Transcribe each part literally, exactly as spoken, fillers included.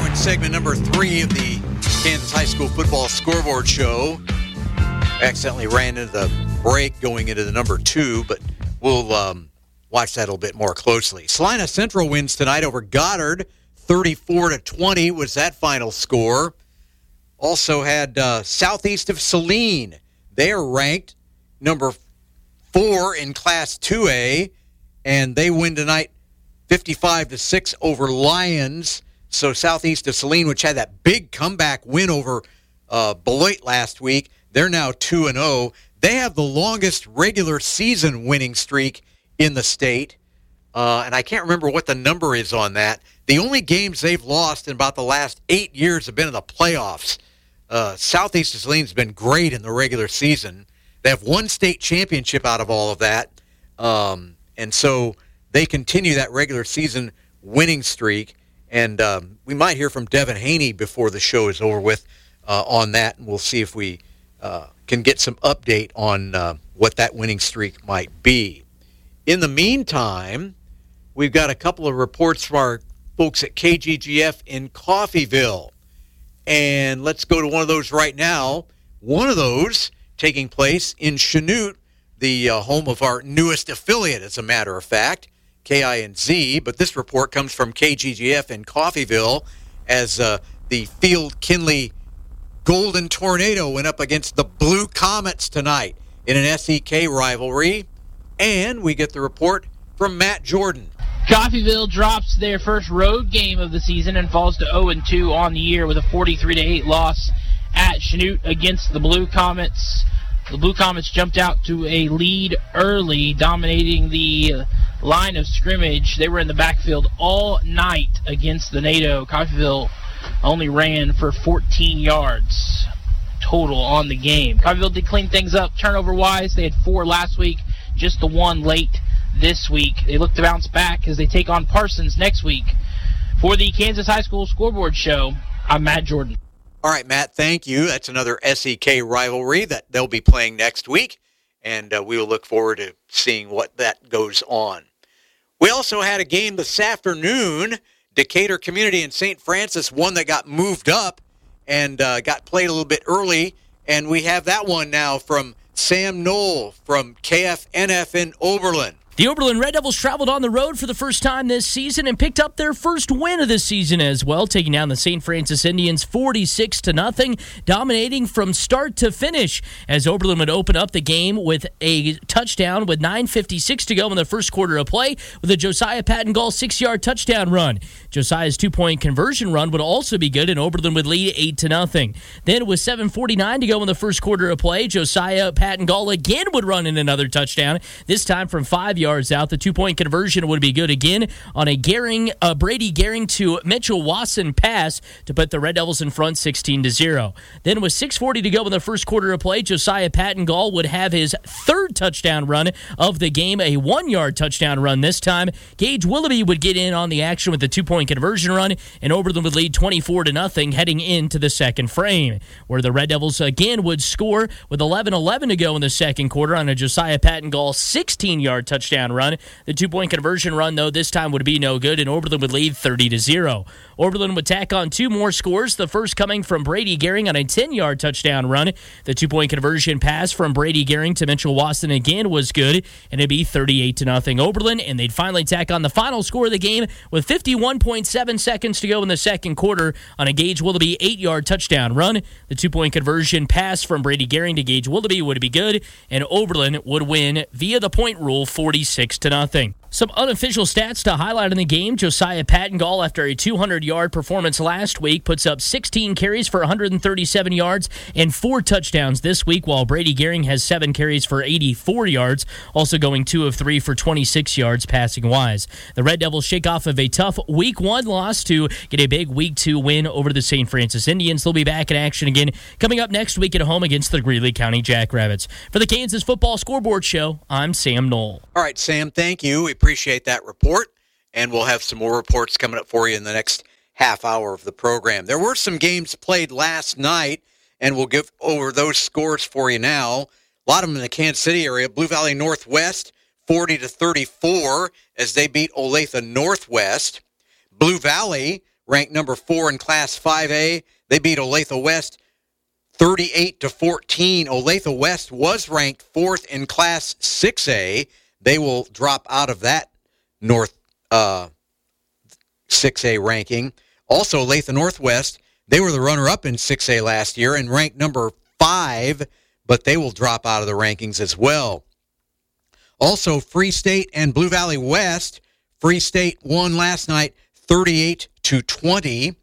we're in segment number three of the Kansas High School Football Scoreboard Show. Accidentally ran into the break going into the number two, but we'll um, watch that a little bit more closely. Salina Central wins tonight over Goddard. thirty-four to twenty was that final score. Also had uh, Southeast of Saline. They are ranked number four in Class two A, and they win tonight fifty-five to six over Lions. So Southeast of Saline, which had that big comeback win over uh, Beloit last week, they're now two and oh. They have the longest regular season winning streak in the state, uh, and I can't remember what the number is on that. The only games they've lost in about the last eight years have been in the playoffs. Uh, Southeast of Saline's been great in the regular season. They have one state championship out of all of that, um, and so they continue that regular season winning streak. And um, we might hear from Devin Haney before the show is over with uh, on that, and we'll see if we uh, can get some update on uh, what that winning streak might be. In the meantime, we've got a couple of reports from our folks at K G G F in Coffeyville. And let's go to one of those right now. One of those taking place in Chanute, the uh, home of our newest affiliate, as a matter of fact. K I N Z, but this report comes from K G G F in Coffeyville as uh, the Field Kinley Golden Tornado went up against the Blue Comets tonight in an S E K rivalry. And we get the report from Matt Jordan. Coffeyville drops their first road game of the season and falls to oh and two on the year with a forty-three to eight loss at Chanute against the Blue Comets. The Blue Comets jumped out to a lead early, dominating the line of scrimmage. They were in the backfield all night against the NATO. Coffeyville only ran for fourteen yards total on the game. Coffeyville did clean things up turnover-wise. They had four last week, just the one late this week. They look to bounce back as they take on Parsons next week. For the Kansas High School Scoreboard Show, I'm Matt Jordan. All right, Matt, thank you. That's another S E K rivalry that they'll be playing next week, and uh, we will look forward to seeing what that goes on. We also had a game this afternoon. Decatur Community and Saint Francis, one that got moved up and uh, got played a little bit early, and we have that one now from Sam Knoll from K F N F in Oberlin. The Oberlin Red Devils traveled on the road for the first time this season and picked up their first win of the season as well, taking down the Saint Francis Indians forty-six to nothing, dominating from start to finish as Oberlin would open up the game with a touchdown with nine fifty-six to go in the first quarter of play with a Josiah Pattengall six-yard touchdown run. Josiah's two-point conversion run would also be good, and Oberlin would lead eight to nothing. Then with seven forty-nine to go in the first quarter of play, Josiah Pattengall again would run in another touchdown, this time from five yards out. The two-point conversion would be good again on a Gehring, uh, Brady Gehring to Mitchell Wasson pass to put the Red Devils in front sixteen to zero. Then with six forty to go in the first quarter of play, Josiah Pattengall would have his third touchdown run of the game, a one-yard touchdown run this time. Gage Willoughby would get in on the action with the two-point conversion run, and Oberlin would lead twenty-four to nothing heading into the second frame, where the Red Devils again would score with eleven eleven to go in the second quarter on a Josiah Pattengall sixteen-yard touchdown run. The two-point conversion run, though, this time would be no good, and Oberlin would lead thirty to zero. Oberlin would tack on two more scores, the first coming from Brady Gehring on a ten-yard touchdown run. The two-point conversion pass from Brady Gehring to Mitchell Wasson again was good, and it'd be thirty-eight to nothing Oberlin, and they'd finally tack on the final score of the game with fifty-one point seven seconds to go in the second quarter on a Gage Willoughby eight-yard touchdown run. The two-point conversion pass from Brady Gehring to Gage Willoughby would be good, and Oberlin would win via the point rule forty-six to nothing. Some unofficial stats to highlight in the game. Josiah Pattengall, after a two hundred-yard performance last week, puts up sixteen carries for one hundred thirty-seven yards and four touchdowns this week, while Brady Gehring has seven carries for eighty-four yards, also going two of three for twenty-six yards passing-wise. The Red Devils shake off of a tough week one loss to get a big week two win over the Saint Francis Indians. They'll be back in action again coming up next week at home against the Greeley County Jackrabbits. For the Kansas Football Scoreboard Show, I'm Sam Knoll. All right, Sam, thank you. We appreciate that report, and we'll have some more reports coming up for you in the next half hour of the program. There were some games played last night, and we'll give over those scores for you now. A lot of them in the Kansas City area. Blue Valley Northwest, forty to thirty-four, as they beat Olathe Northwest. Blue Valley ranked number four in Class five A. They beat Olathe West thirty-eight to fourteen. Olathe West was ranked fourth in Class six A. They will drop out of that North uh, six A ranking. Also, Olathe Northwest, they were the runner-up in six A last year and ranked number five, but they will drop out of the rankings as well. Also, Free State and Blue Valley West. Free State won last night thirty-eight to twenty.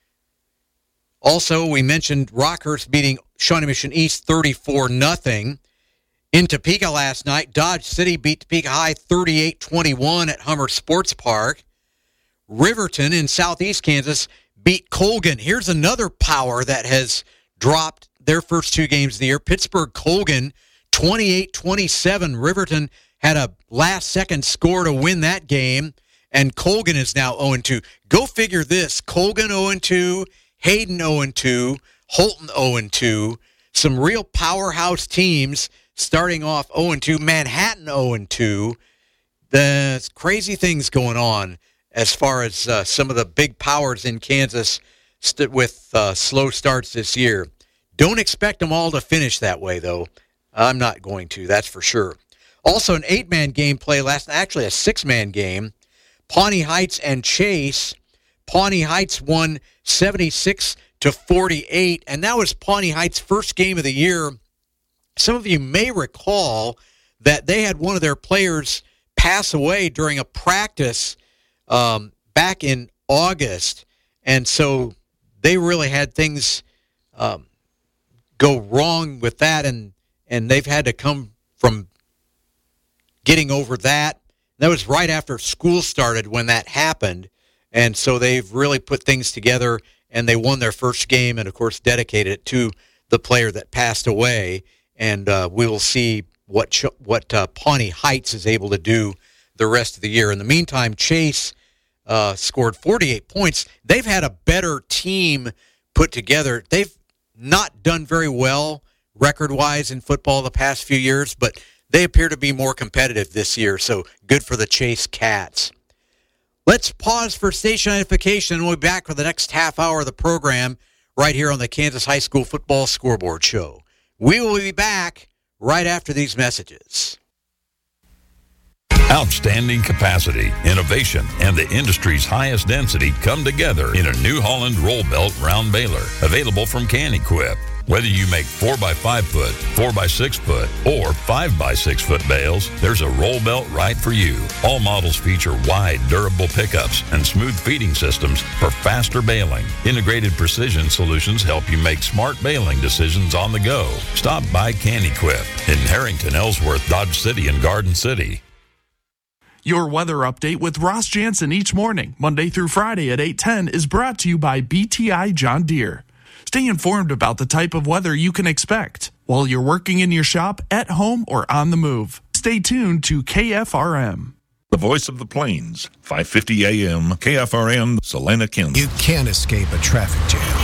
Also, we mentioned Rockhurst beating Shawnee Mission East thirty-four nothing. In Topeka last night, Dodge City beat Topeka High thirty-eight twenty-one at Hummer Sports Park. Riverton in southeast Kansas beat Colgan. Here's another power that has dropped their first two games of the year. Pittsburgh-Colgan, twenty-eight twenty-seven. Riverton had a last-second score to win that game, and Colgan is now oh and two. Go figure this. Colgan oh and two, Hayden oh and two, Holton oh and two. Some real powerhouse teams starting off oh and two. Manhattan oh and two. There's crazy things going on as far as uh, some of the big powers in Kansas st- with uh, slow starts this year. Don't expect them all to finish that way, though. I'm not going to, that's for sure. Also, an eight-man game play last night, actually a six-man game. Pawnee Heights and Chase. Pawnee Heights won seventy-six to forty-eight, and that was Pawnee Heights' first game of the year. Some of you may recall that they had one of their players pass away during a practice um, back in August, and so they really had things um, go wrong with that, and, and they've had to come from getting over that. That was right after school started when that happened, and so they've really put things together, and they won their first game and, of course, dedicated it to the player that passed away, and uh, we will see what Ch- what uh, Pawnee Heights is able to do the rest of the year. In the meantime, Chase uh, scored forty-eight points. They've had a better team put together. They've not done very well record-wise in football the past few years, but they appear to be more competitive this year, so good for the Chase Cats. Let's pause for station identification, and we'll be back for the next half hour of the program right here on the Kansas High School Football Scoreboard Show. We will be back right after these messages. Outstanding capacity, innovation, and the industry's highest density come together in a New Holland roll belt round baler, available from Can-Equip. Whether you make four by five foot, four by six foot, or five by six foot bales, there's a roll belt right for you. All models feature wide, durable pickups and smooth feeding systems for faster baling. Integrated precision solutions help you make smart baling decisions on the go. Stop by Can-Equip in Harrington, Ellsworth, Dodge City, and Garden City. Your weather update with Ross Jansen each morning, Monday through Friday at eight ten, is brought to you by B T I John Deere. Stay informed about the type of weather you can expect while you're working in your shop, at home, or on the move. Stay tuned to K F R M. The voice of the plains, five fifty A M, K F R M, Salina, Kansas. You can't escape a traffic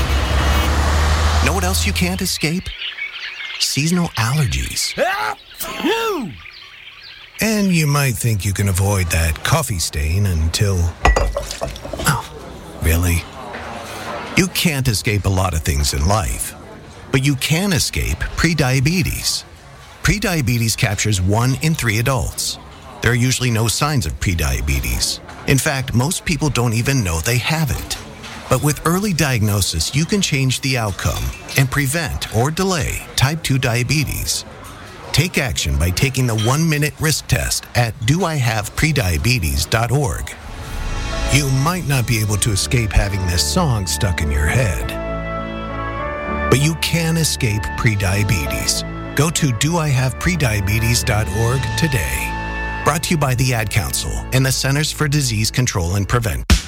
jam. Know what else you can't escape? Seasonal allergies. And you might think you can avoid that coffee stain until... Oh, really? You can't escape a lot of things in life, but you can escape prediabetes. Prediabetes captures one in three adults. There are usually no signs of prediabetes. In fact, most people don't even know they have it. But with early diagnosis, you can change the outcome and prevent or delay type two diabetes. Take action by taking the one-minute risk test at do I have prediabetes dot org. You might not be able to escape having this song stuck in your head, but you can escape prediabetes. Go to do I have prediabetes dot org today. Brought to you by the Ad Council and the Centers for Disease Control and Prevention.